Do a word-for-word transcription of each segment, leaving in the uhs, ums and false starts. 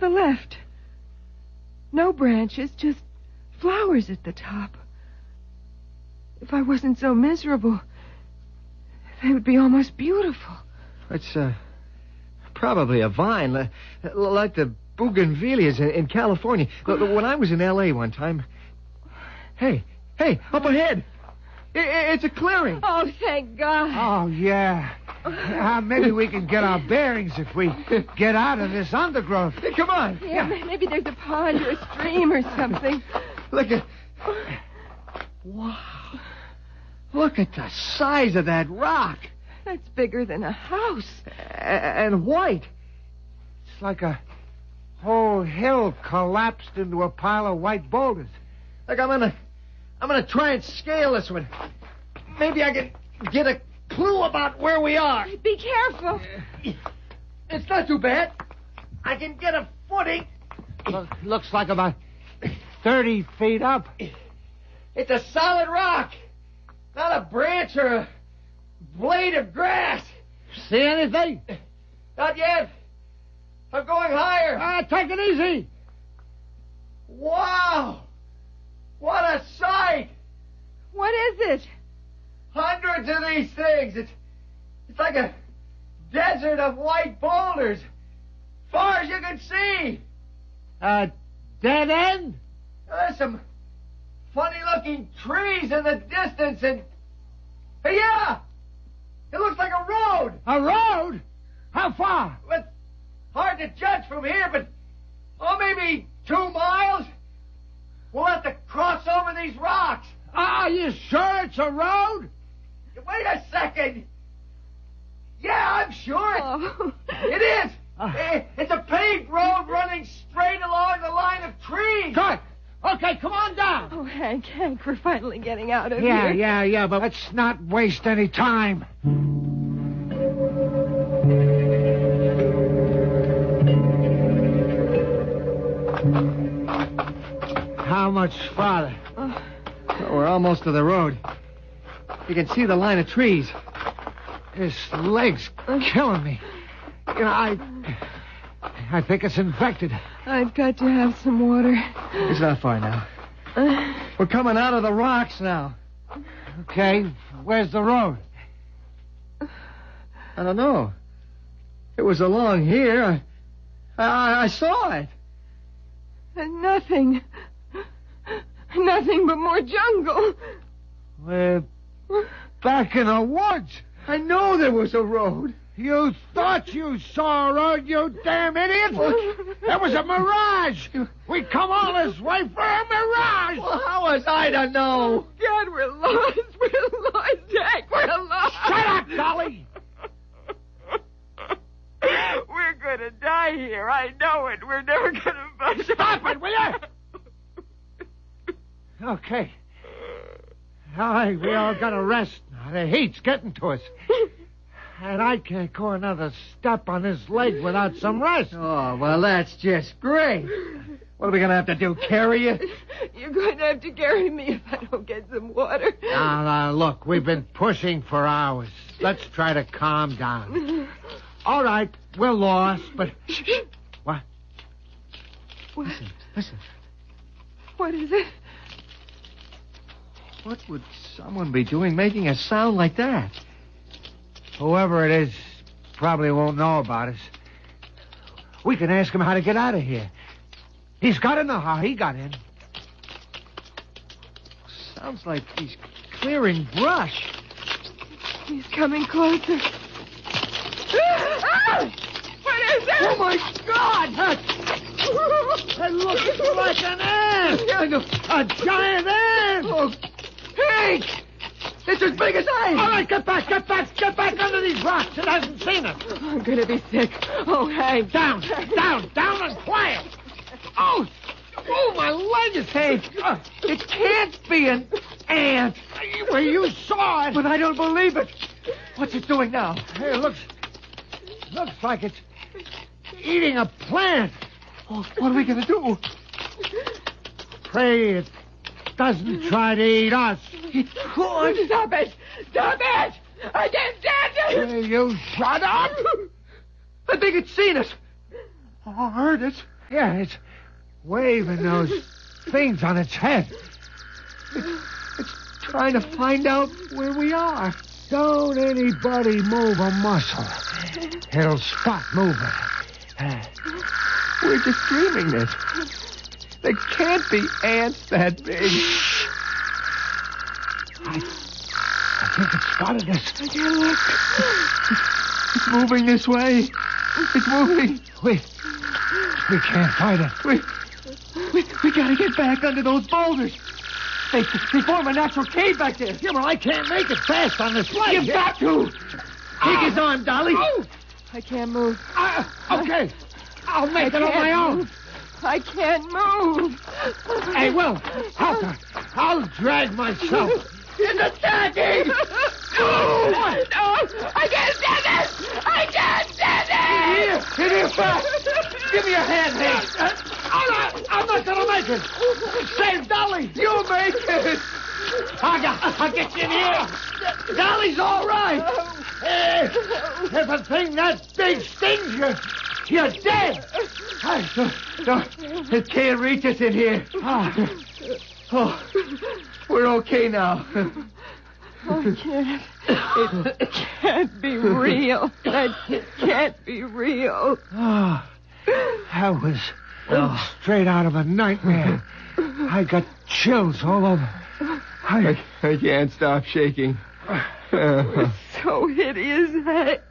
the left. No branches, just flowers at the top. If I wasn't so miserable, they would be almost beautiful. It's, uh, probably a vine, uh, like the bougainvilleas in, in California. When I was in L A one time... Hey, hey, up ahead! I, it's a clearing. Oh, thank God. Oh, yeah. Uh, maybe we can get our bearings if we get out of this undergrowth. Hey, come on. Yeah, yeah, maybe there's a pond or a stream or something. Look at... Wow. Look at the size of that rock. That's bigger than a house. A- and white. It's like a whole hill collapsed into a pile of white boulders. Look, I'm gonna... I'm gonna try and scale this one. Maybe I can get a clue about where we are. Be careful. It's not too bad. I can get a footing. Look, looks like about thirty feet up. It's a solid rock. Not a branch or a blade of grass. See anything? Not yet. I'm going higher. Ah, take it easy. Wow. What a sight. What is it? Hundreds of these things. It's, it's like a desert of white boulders. Far as you can see. Uh, dead end? There's some funny-looking trees in the distance, and... Hey, yeah! It looks like a road! A road? How far? Well, hard to judge from here, but... Oh, maybe two miles? We'll have to cross over these rocks. Are you sure it's a road? Wait a second. Yeah, I'm sure. It, Oh. it is. Uh. Eh, It's a paved road running straight along the line of trees. Good. Okay, come on down. Oh, Hank, Hank, we're finally getting out of Yeah, here. yeah, yeah, but let's not waste any time. How much farther? Oh, Oh, we're almost to the road. You can see the line of trees. This leg's killing me. You know, I... I think it's infected. I've got to have some water. It's not far now. Uh, We're coming out of the rocks now. Okay, where's the road? I don't know. It was along here. I, I, I saw it. nothing. Nothing but more jungle. We're back in the woods. I know there was a road. You thought you saw a road, you damn idiot! That was a mirage! We come all this way for a mirage! Well, how was I to know? God, we're lost. We're lost, Jack. We're lost. Shut up, Dolly! We're going to die here. I know it. We're never going to find Stop it, will you? Okay. All right, we all got to rest now. The heat's getting to us. And I can't go another step on this leg without some rest. Oh, well, that's just great. What are we going to have to do, carry you? You're going to have to carry me if I don't get some water. Now, now, look, we've been pushing for hours. Let's try to calm down. All right, we're lost, but... What? What? Listen, listen. What is it? What would someone be doing making a sound like that? Whoever it is probably won't know about us. We can ask him how to get out of here. He's got to know how he got in. Sounds like he's clearing brush. He's coming closer. Ah! What is it? Oh, my God! It looks like an ant! Yeah, no. A giant ant! Oh, Hank! It's as big as I. All right, get back, get back, get back under these rocks. It hasn't seen us. I'm going to be sick. Oh, Hank. Down, down, down and quiet. Oh, oh, my leg is Hank. Uh, it can't be an ant. Well, you saw it. But I don't believe it. What's it doing now? Hey, it looks, looks like it's eating a plant. Oh, what are we going to do? Pray it doesn't try to eat us. It could. Stop it. Stop it. I can't stand it. Will you shut up? I think it's seen us. Oh, heard it. Yeah, it's waving those things on its head. It's, it's trying to find out where we are. Don't anybody move a muscle. It'll stop moving. Uh, We're just dreaming this. There can't be ants that big. I, I think it spotted us. I can't look. It's moving this way. It's moving. We, we can't fight it. We, we, we gotta get back under those boulders. They, they form a natural cave back there. Yeah, well, I can't make it fast on this leg. You've got to. Take his arm, Dolly. Oh. I can't move. Uh, okay. I'll make I it on my own. move. I can't move. Hey, Will, help her. I'll drag myself. It's attacking. No! No! I can't stand it! I can't stand it! Here, here, fast. Give me a hand, Hank. Uh, I'm not, I'm not going to make it. Save Dolly. You'll make it. I'll, get- I'll get you in here. Dolly's all right. Hey, if a thing that big stings you, you're dead. No, no, it can't reach us in here. Ah, Oh, we're okay now. I can't. It can't be real. That can't be real. oh, that was Oh. straight out of a nightmare. I got chills all over. I, I, I can't stop shaking. Uh, So hideous. Hank.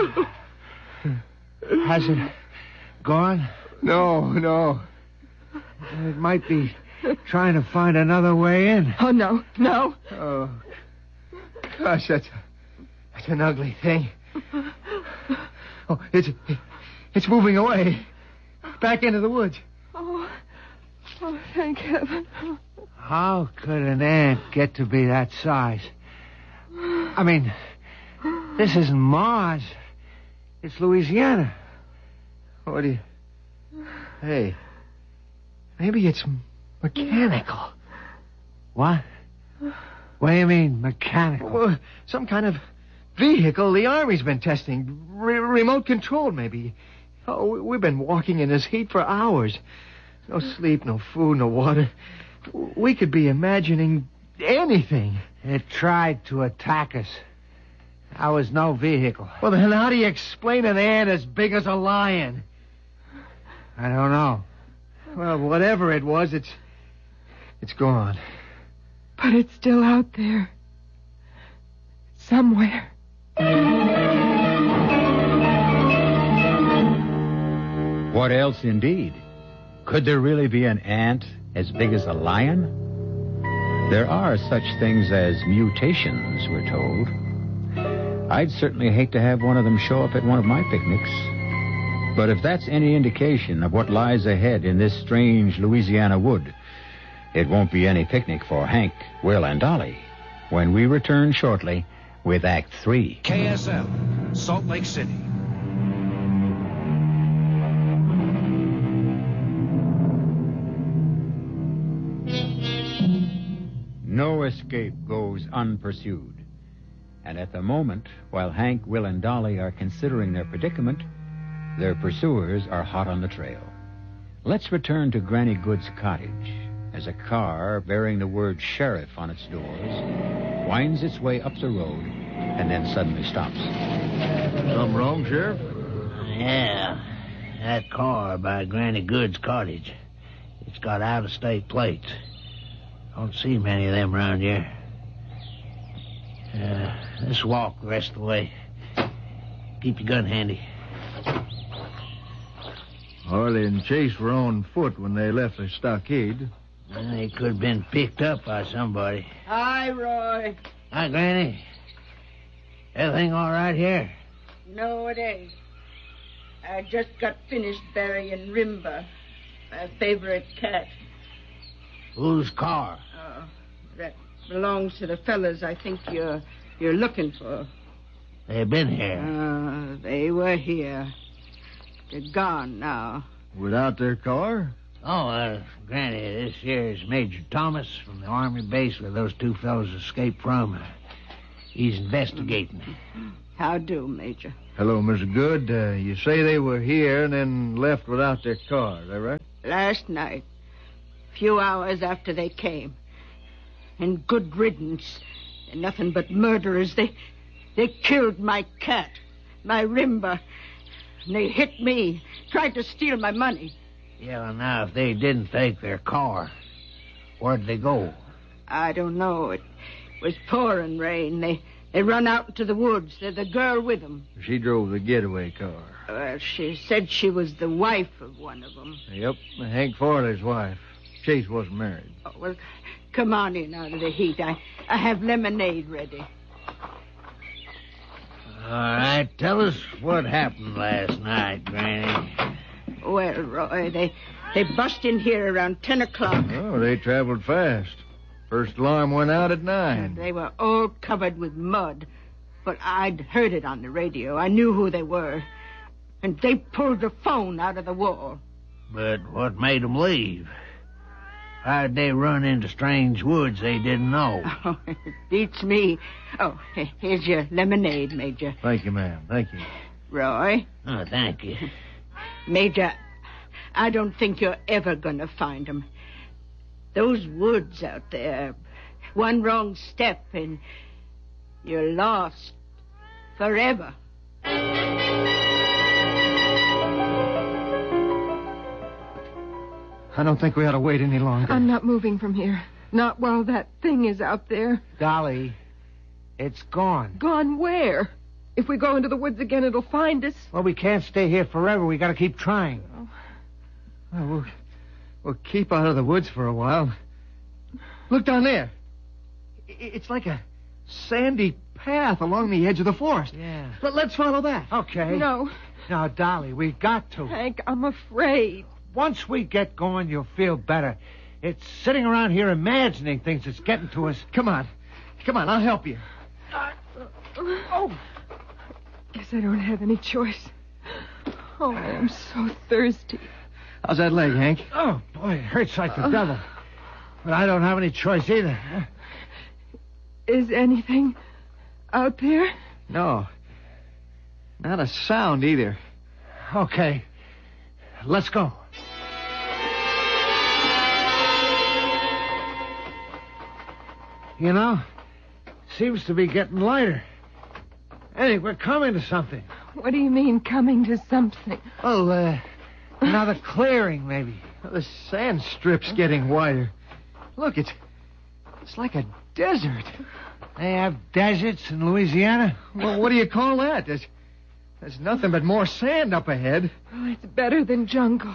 has it gone? no, no. It might be trying to find another way in. Oh, no, no. Oh, gosh, that's that's an ugly thing. Oh, it's it's moving away, back into the woods. Oh, oh thank heaven. How could an ant get to be that size? I mean, this isn't Mars. It's Louisiana. What do you? Hey, maybe it's mechanical. What? What do you mean, mechanical? Well, some kind of vehicle the Army's been testing. Re- remote controlled, maybe. Oh, we- we've been walking in this heat for hours. No sleep, no food, no water. We could be imagining anything. It tried to attack us. There was no vehicle. Well, then how do you explain an ant as big as a lion? I don't know. Well, whatever it was, it's... it's gone. But it's still out there. Somewhere. What else, indeed? Could there really be an ant as big as a lion? There are such things as mutations, we're told. I'd certainly hate to have one of them show up at one of my picnics. But if that's any indication of what lies ahead in this strange Louisiana wood, it won't be any picnic for Hank, Will, and Dolly when we return shortly with Act Three. K S L, Salt Lake City. No escape goes unpursued. And at the moment, while Hank, Will, and Dolly are considering their predicament, their pursuers are hot on the trail. Let's return to Granny Good's cottage as a car bearing the word sheriff on its doors winds its way up the road and then suddenly stops. Something wrong, Sheriff? Yeah. That car by Granny Good's cottage. It's got out-of-state plates. Don't see many of them around here. Uh, let's walk the rest of the way. Keep your gun handy. Harley and Chase were on foot when they left the stockade. Well, they could have been picked up by somebody. Hi, Roy. Hi, Granny. Everything all right here? No, it ain't. I just got finished burying Rimba, my favorite cat. Whose car? Uh, that belongs to the fellas I think you're you're looking for. They've been here. Uh, they were here. They're gone now. Without their car? Oh, uh, Granny, this here is Major Thomas from the Army base where those two fellows escaped from. He's investigating. How do, Major? Hello, Mister Good. Uh, you say they were here and then left without their car, is that right? Last night, a few hours after they came. And good riddance. They're nothing but murderers. They they killed my cat, my Rimba. And they hit me, tried to steal my money. Yeah, well, now, if they didn't take their car, where'd they go? I don't know. It was pouring rain. They they run out into the woods. There's the girl with them. She drove the getaway car. Well, she said she was the wife of one of them. Yep, Hank Farley's wife. Chase wasn't married. Oh, well, come on in out of the heat. I, I have lemonade ready. All right, tell us what happened last night, Granny. Well, Roy, they they bust in here around ten o'clock. Oh, they traveled fast. First alarm went out at nine. They were all covered with mud. But I'd heard it on the radio. I knew who they were. And they pulled the phone out of the wall. But what made them leave? How'd they run into strange woods they didn't know? Oh, it beats me. Oh, here's your lemonade, Major. Thank you, ma'am. Thank you. Roy? Oh, thank you. Major, I don't think you're ever going to find them. Those woods out there, one wrong step and you're lost forever. I don't think we ought to wait any longer. I'm not moving from here. Not while that thing is out there. Dolly, it's gone. Gone where? If we go into the woods again, it'll find us. Well, we can't stay here forever. We got to keep trying. Oh. Well, we'll, we'll keep out of the woods for a while. Look down there. I- It's like a sandy path along the edge of the forest. Yeah. But let's follow that. Okay. No, Now, Dolly, we got to. Hank, I'm afraid. Once we get going, you'll feel better. It's sitting around here imagining things that's getting to us. Come on. Come on, I'll help you. Oh. Guess I don't have any choice. Oh, I am so thirsty. How's that leg, Hank? Oh, boy, it hurts like the devil. But I don't have any choice either. Is anything out there? No. Not a sound either. Okay. Let's go. You know, seems to be getting lighter. I think we're coming to something. What do you mean, coming to something? Oh, uh, another clearing, maybe. The sand strip's getting wider. Look, it's it's like a desert. They have deserts in Louisiana? Well, what do you call that? There's, there's nothing but more sand up ahead. Oh, it's better than jungle.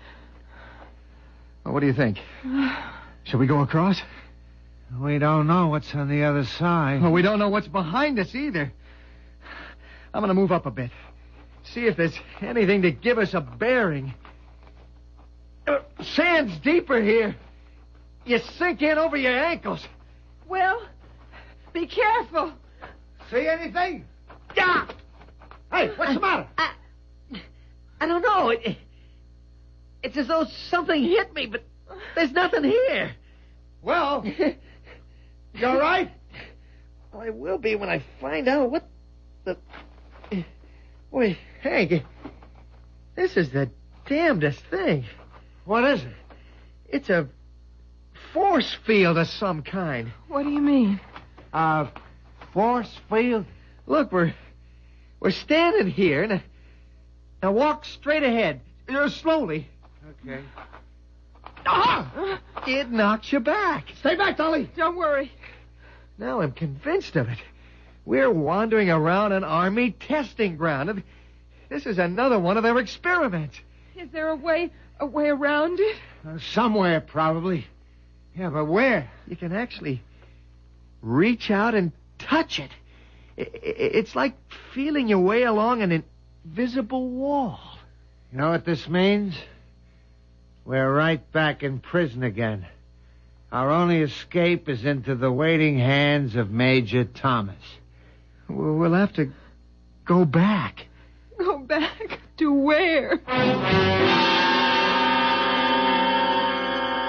Well, what do you think? Shall we go across? We don't know what's on the other side. Well, we don't know what's behind us either. I'm going to move up a bit. See if there's anything to give us a bearing. Uh, sand's deeper here. You sink in over your ankles. Well, be careful. See anything? Yeah! Hey, what's the matter? I, I don't know. It, it's as though something hit me, but there's nothing here. Well, you all right? Well, I will be when I find out what the... Wait, Hank, this is the damnedest thing. What is it? It's a force field of some kind. What do you mean? Uh, force field? Look, we're we're standing here. Now, now walk straight ahead. Uh, slowly. Okay. Ah! It knocks you back. Stay back, Dolly. Don't worry. Now I'm convinced of it. We're wandering around an army testing ground. This is another one of their experiments. Is there a way a way around it? Uh, somewhere, probably. Yeah, but where? You can actually reach out and touch it. I- I- It's like feeling your way along an invisible wall. You know what this means? We're right back in prison again. Our only escape is into the waiting hands of Major Thomas. We'll we'll have to go back. Go back to where?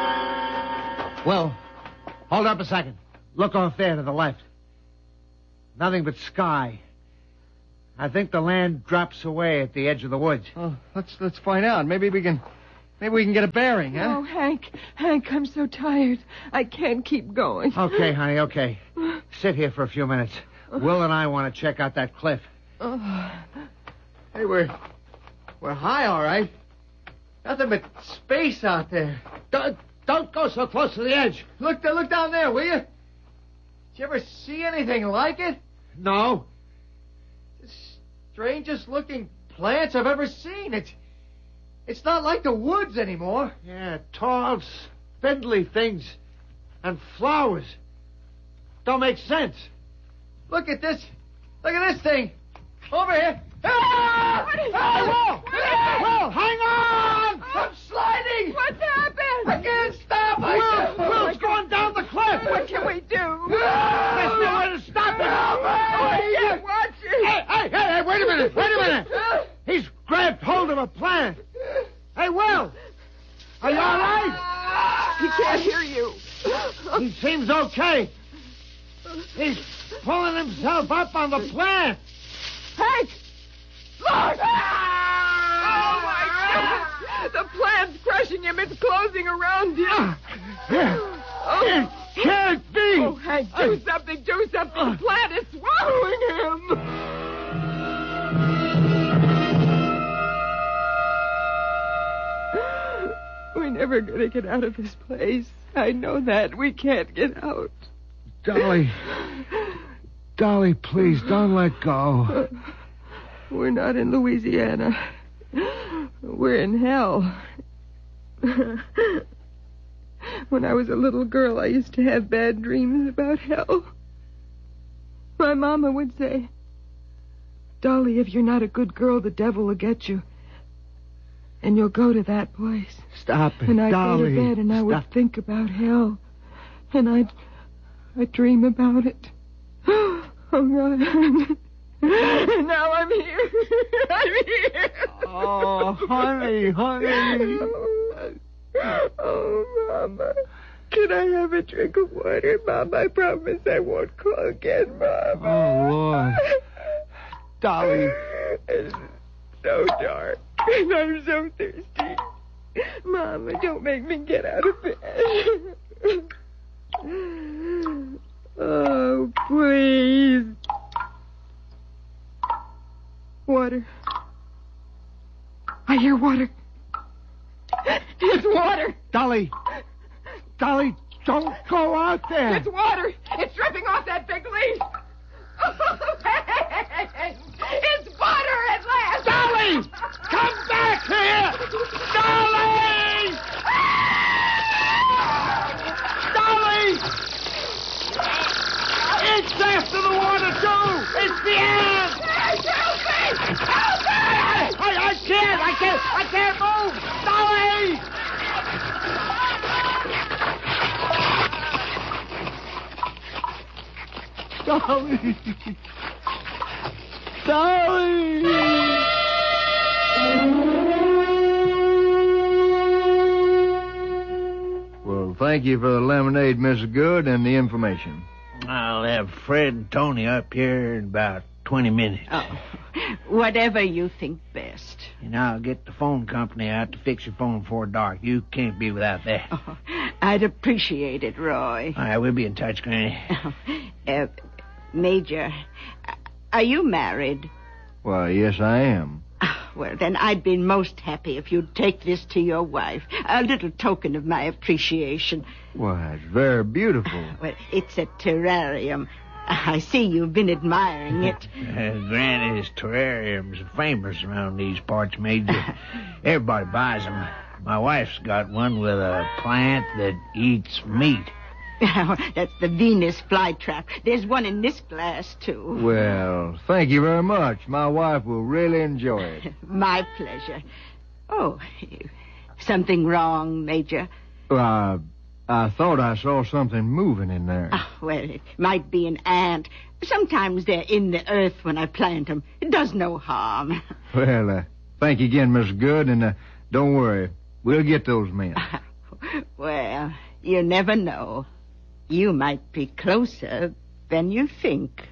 Well, hold up a second. Look off there to the left. Nothing but sky. I think the land drops away at the edge of the woods. Oh, let's let's find out. Maybe we can, maybe we can get a bearing, huh? Oh, Hank, Hank, I'm so tired. I can't keep going. Okay, honey, okay. Sit here for a few minutes. Will and I want to check out that cliff. Oh. Hey, we're we're high, all right. Nothing but space out there. Don't, don't go so close to the edge. Look, look down there, will you? Did you ever see anything like it? No. The strangest looking plants I've ever seen. It's it's not like the woods anymore. Yeah, tall, spindly things and flowers. Don't make sense. Look at this. Look at this thing. Over here. Ah! What is Ah! it? Will! What is Will, hang on! I'm sliding! What's happened? I can't stop! I Will, can't- Will's going down the cliff. What can we do? There's no way to stop him. Oh, yeah, watch it. Hey, hey, hey, hey, wait a minute, wait a minute. He's grabbed hold of a plant. Hey, Will, are you all right? He can't hear you. He seems okay. He's pulling himself up on the plant. Hank! Look! Oh, my God! The plant's crushing him. It's closing around him. It can't be. Oh, Hank, do something. Do something. The plant is swallowing him. We're never going to get out of this place. I know that. We can't get out. Dolly. Dolly, please, don't let go. We're not in Louisiana. We're in hell. When I was a little girl, I used to have bad dreams about hell. My mama would say, Dolly, if you're not a good girl, the devil will get you. And you'll go to that place. Stop it, And I'd Dolly. go to bed and I Stop. would think about hell. And I'd, I'd dream about it. Oh, God. Now I'm here. I'm here. Oh, honey, honey. Oh, Mama. Can I have a drink of water, Mom? I promise I won't call again, Mama. Oh, Lord. Dolly. It's so dark. And I'm so thirsty. Mama, don't make me get out of bed. Oh, please. Water. I hear water. It's water. Dolly. Dolly, don't go out there. It's water. It's dripping off that big leaf. Oh, it's water at last. Dolly! Come back here! Dolly! Dolly! It's after the water, too! It's the ant! Help me! Help me! I, I can't! I can't! I can't move! Dolly! Dolly! Dolly! Well, thank you for the lemonade, Miss Good, and the information. I'll have Fred and Tony up here in about twenty minutes. Oh, whatever you think best. And I'll get the phone company out to fix your phone before dark. You can't be without that. Oh, I'd appreciate it, Roy. All right, we'll be in touch, Granny. Uh, Major, are you married? Why, yes, I am. Well, then I'd be most happy if you'd take this to your wife. A little token of my appreciation. Why, it's very beautiful. Well, it's a terrarium. I see you've been admiring it. Uh, Granny's terrariums are famous around these parts, Major. Everybody buys them. My wife's got one with a plant that eats meat. That's the Venus flytrap. There's one in this glass, too. Well, thank you very much. My wife will really enjoy it. My pleasure. Oh, something wrong, Major? Well, I, I thought I saw something moving in there. Oh, well, it might be an ant. Sometimes they're in the earth when I plant them. It does no harm. Well, uh, thank you again, Miss Good, and uh, don't worry. We'll get those men. Well, you never know. You might be closer than you think.